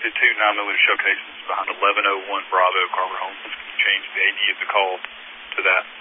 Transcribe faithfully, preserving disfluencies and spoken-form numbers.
conducted two nine millimeter shell cases behind eleven oh one Bravo, Carver Homes. Change the A D of the call to that.